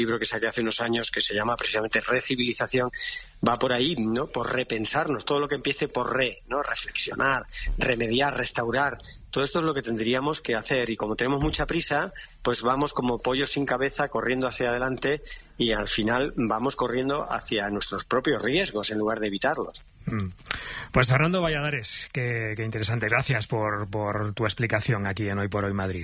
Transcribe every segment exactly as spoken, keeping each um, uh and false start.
libro que saqué hace unos años que se llama precisamente Recivilización, va por ahí, ¿no? Por repensarnos, todo lo que empiece por re, ¿no? Reflexionar, remediar, restaurar. Todo esto es lo que tendríamos que hacer, y como tenemos mucha prisa, pues vamos como pollos sin cabeza corriendo hacia adelante, y al final vamos corriendo hacia nuestros propios riesgos en lugar de evitarlos. Pues Fernando Valladares, qué, qué interesante. Gracias por, por tu explicación aquí en Hoy por Hoy Madrid.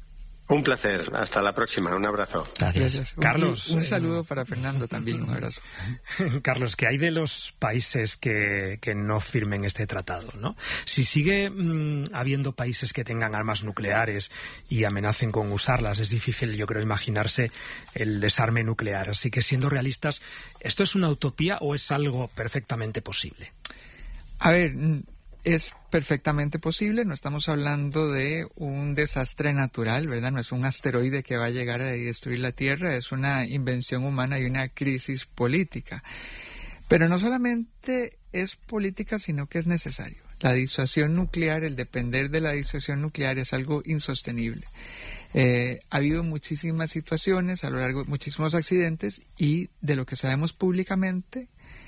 Un placer. Hasta la próxima. Un abrazo. Gracias. Gracias. Carlos. Un, un saludo eh... para Fernando también. Un abrazo. Carlos, ¿qué hay de los países que, que no firmen este tratado, ¿no? Si sigue mmm, habiendo países que tengan armas nucleares y amenacen con usarlas, es difícil, yo creo, imaginarse el desarme nuclear. Así que, siendo realistas, ¿esto es una utopía o es algo perfectamente posible? A ver, es perfectamente posible. No estamos hablando de un desastre natural, ¿verdad? No es un asteroide que va a llegar a destruir la Tierra, es una invención humana y una crisis política. Pero no solamente es política, sino que es necesario. La disuasión nuclear, el depender de la disuasión nuclear es algo insostenible. Eh, ha habido muchísimas situaciones a lo largo, muchísimos accidentes, y de lo que sabemos públicamente,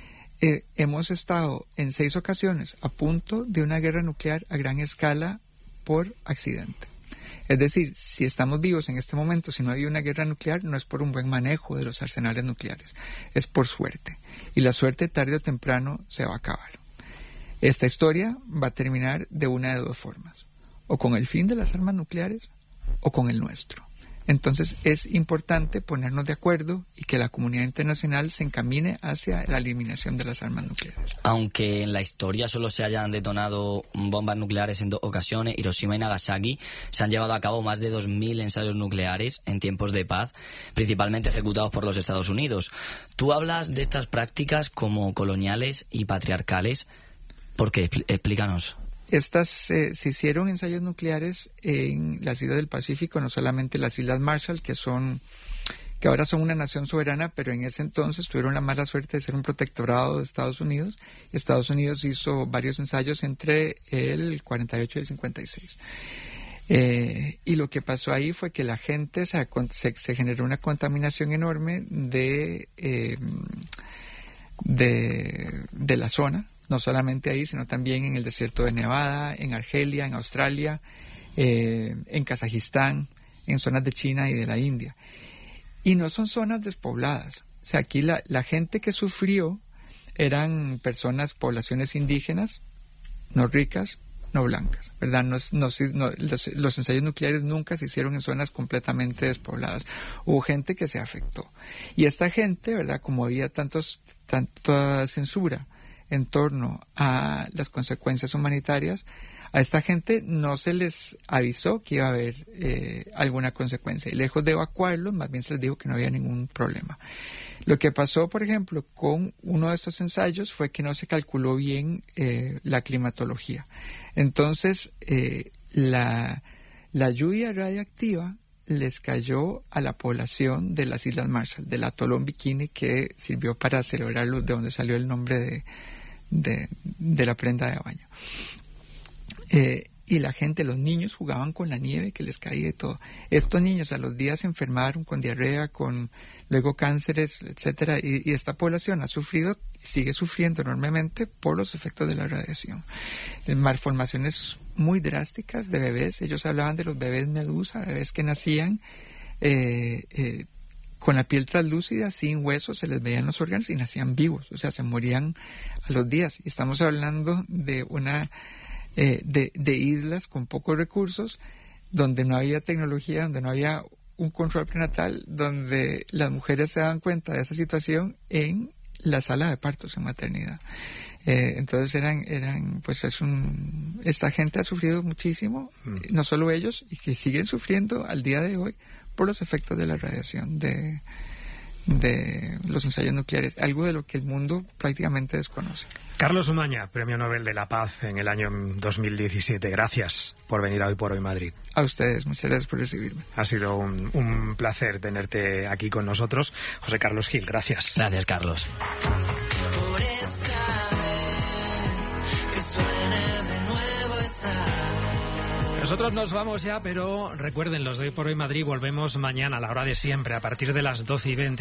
Eh, hemos estado en seis ocasiones a punto de una guerra nuclear a gran escala por accidente. Es decir, si estamos vivos en este momento, si no hay una guerra nuclear, no es por un buen manejo de los arsenales nucleares, es por suerte. Y la suerte tarde o temprano se va a acabar. Esta historia va a terminar de una de dos formas: o con el fin de las armas nucleares o con el nuestro. Entonces es importante ponernos de acuerdo y que la comunidad internacional se encamine hacia la eliminación de las armas nucleares. Aunque en la historia solo se hayan detonado bombas nucleares en dos ocasiones, Hiroshima y Nagasaki, se han llevado a cabo más de dos mil ensayos nucleares en tiempos de paz, principalmente ejecutados por los Estados Unidos. Tú hablas de estas prácticas como coloniales y patriarcales. ¿Por qué? Explícanos. Estas eh, se hicieron ensayos nucleares en las islas del Pacífico, no solamente las Islas Marshall, que son que ahora son una nación soberana, pero en ese entonces tuvieron la mala suerte de ser un protectorado de Estados Unidos. Estados Unidos hizo varios ensayos entre el cuarenta y ocho y el cincuenta y seis. Eh, y lo que pasó ahí fue que la gente, se, se, se generó una contaminación enorme de, eh, de, de la zona. No solamente ahí, sino también en el desierto de Nevada, en Argelia, en Australia, eh, en Kazajistán, en zonas de China y de la India. Y no son zonas despobladas. O sea, aquí la, la gente que sufrió eran personas, poblaciones indígenas, no ricas, no blancas, ¿verdad? No, no, no, los, los ensayos nucleares nunca se hicieron en zonas completamente despobladas. Hubo gente que se afectó. Y esta gente, ¿verdad? Como había tantos, tanta censura en torno a las consecuencias humanitarias, a esta gente no se les avisó que iba a haber eh, alguna consecuencia. Y lejos de evacuarlos, más bien se les dijo que no había ningún problema. Lo que pasó, por ejemplo, con uno de estos ensayos fue que no se calculó bien eh, la climatología. Entonces, eh, la, la lluvia radiactiva les cayó a la población de las Islas Marshall, del atolón Bikini, que sirvió para celebrarlo, de donde salió el nombre de De, de la prenda de baño. Eh, y la gente, los niños jugaban con la nieve que les caía y todo. Estos niños a los días se enfermaron con diarrea, con luego cánceres, etcétera, y, y esta población ha sufrido y sigue sufriendo enormemente por los efectos de la radiación. Malformaciones muy drásticas de bebés. Ellos hablaban de los bebés medusa, bebés que nacían eh, eh, con la piel translúcida, sin huesos, se les veían los órganos y nacían vivos, o sea, se morían a los días. Y estamos hablando de una eh, de, de islas con pocos recursos, donde no había tecnología, donde no había un control prenatal, donde las mujeres se daban cuenta de esa situación en la sala de partos en maternidad. Eh, entonces eran, eran, pues es un, esta gente ha sufrido muchísimo, mm. no solo ellos, y que siguen sufriendo al día de hoy por los efectos de la radiación de, de los ensayos nucleares, algo de lo que el mundo prácticamente desconoce. Carlos Umaña, Premio Nobel de la Paz en el año dos mil diecisiete. Gracias por venir a Hoy por Hoy Madrid. A ustedes, muchas gracias por recibirme. Ha sido un, un placer tenerte aquí con nosotros. José Carlos Gil, gracias. Gracias, Carlos. Nosotros nos vamos ya, pero recuerden, los de Hoy por Hoy Madrid volvemos mañana a la hora de siempre, a partir de las doce y veinte.